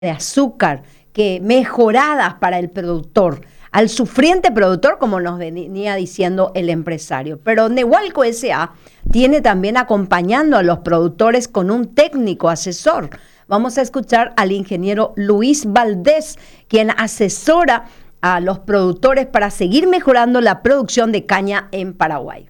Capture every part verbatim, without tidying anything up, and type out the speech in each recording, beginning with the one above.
de azúcar que mejoradas para el productor, al sufriente productor, como nos venía diciendo el empresario. Pero Nehualco S A tiene también acompañando a los productores con un técnico asesor. Vamos a escuchar al ingeniero Luis Valdés, quien asesora a los productores para seguir mejorando la producción de caña en Paraguay.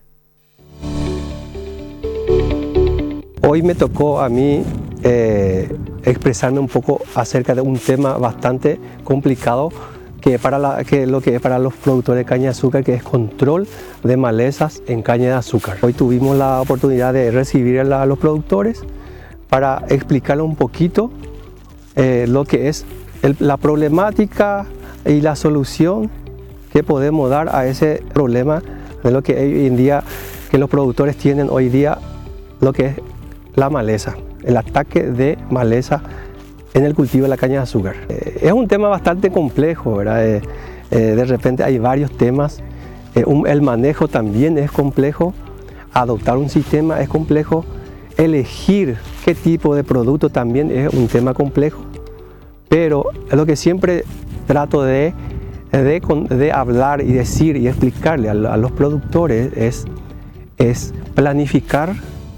Hoy me tocó a mí eh, expresarme un poco acerca de un tema bastante complicado que, para la, que lo que es para los productores de caña de azúcar, que es control de malezas en caña de azúcar. Hoy tuvimos la oportunidad de recibir a, la, a los productores para explicarles un poquito eh, lo que es el, la problemática y la solución que podemos dar a ese problema de lo que hoy en día que los productores tienen hoy día, lo que es la maleza, el ataque de maleza en el cultivo de la caña de azúcar. Eh, es un tema bastante complejo, ¿verdad? Eh, eh, de repente hay varios temas, eh, un, el manejo también es complejo, adoptar un sistema es complejo, elegir qué tipo de producto también es un tema complejo, pero lo que siempre trato de, de, de hablar y decir y explicarle a, a los productores es, es planificar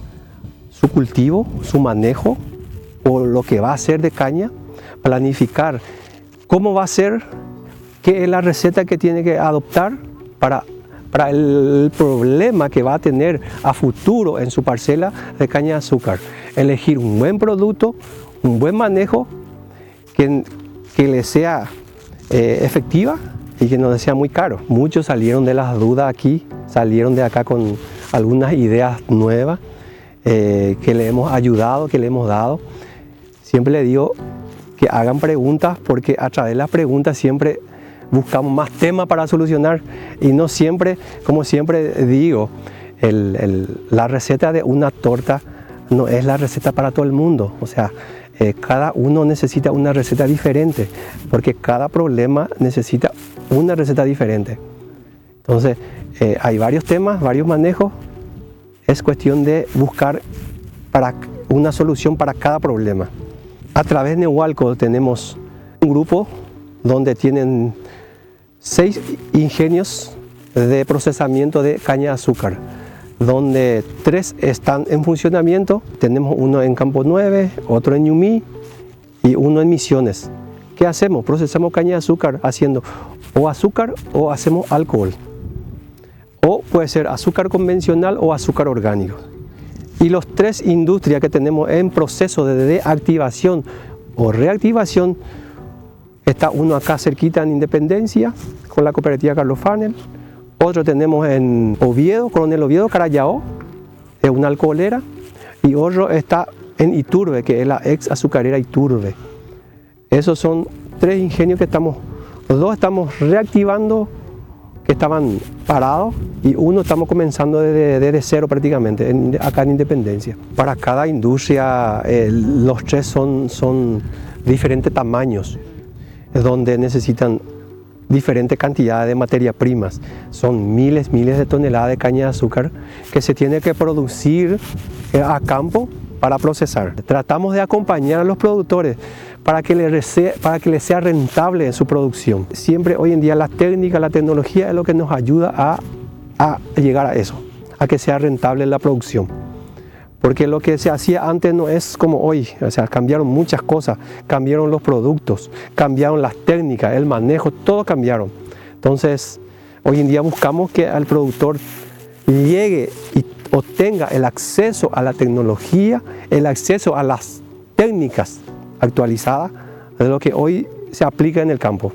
su cultivo, su manejo o lo que va a hacer de caña, planificar cómo va a ser, qué es la receta que tiene que adoptar para, para el problema que va a tener a futuro en su parcela de caña de azúcar. Elegir un buen producto, un buen manejo que, que le sea eh, efectiva y que no sea muy caro. Muchos salieron de las dudas aquí, salieron de acá con algunas ideas nuevas. Eh, que le hemos ayudado, que le hemos dado. Siempre le digo que hagan preguntas porque a través de las preguntas siempre buscamos más temas para solucionar y no siempre, como siempre digo, el, el, la receta de una torta no es la receta para todo el mundo. O sea, eh, cada uno necesita una receta diferente porque cada problema necesita una receta diferente. Entonces, eh, hay varios temas, varios manejos. Es cuestión de buscar para una solución para cada problema. A través de Nehualco tenemos un grupo donde tienen seis ingenios de procesamiento de caña de azúcar, donde tres están en funcionamiento. Tenemos uno en Campo nueve, otro en Ñumí y uno en Misiones. ¿Qué hacemos? Procesamos caña de azúcar haciendo o azúcar o hacemos alcohol. O puede ser azúcar convencional o azúcar orgánico. Y los tres industrias que tenemos en proceso de deactivación o reactivación, está uno acá cerquita en Independencia, con la cooperativa Carlos Farnell. Otro tenemos en Oviedo, Coronel Oviedo, Carayao, es una alcoholera. Y otro está en Iturbe, que es la ex azucarera Iturbe. Esos son tres ingenios que estamos, los dos estamos reactivando, que estaban parados, y uno estamos comenzando desde, desde cero prácticamente, en, acá en Independencia. Para cada industria eh, los tres son, son diferentes tamaños, donde necesitan diferentes cantidades de materias primas. Son miles, miles de toneladas de caña de azúcar que se tiene que producir eh, a campo para procesar. Tratamos de acompañar a los productores para que, les sea, para que les sea rentable en su producción. Siempre hoy en día la técnica, la tecnología es lo que nos ayuda a, a llegar a eso, a que sea rentable la producción. Porque lo que se hacía antes no es como hoy, o sea, cambiaron muchas cosas, cambiaron los productos, cambiaron las técnicas, el manejo, todo cambiaron. Entonces, hoy en día buscamos que al productor llegue y obtenga el acceso a la tecnología, el acceso a las técnicas actualizada de lo que hoy se aplica en el campo.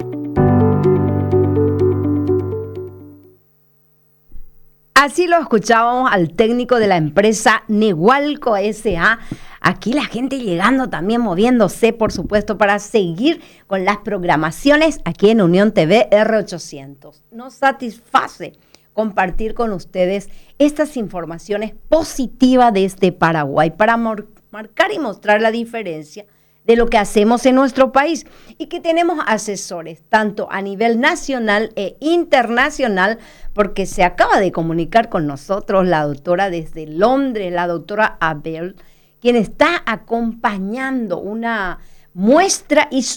Así lo escuchábamos al técnico de la empresa Nehualco S A. Aquí la gente llegando también, moviéndose, por supuesto, para seguir con las programaciones aquí en Unión T V R ochocientos. Nos satisface compartir con ustedes estas informaciones positivas desde Paraguay para marcar y mostrar la diferencia de lo que hacemos en nuestro país y que tenemos asesores tanto a nivel nacional e internacional, porque se acaba de comunicar con nosotros la doctora desde Londres, la doctora Abel, quien está acompañando una muestra y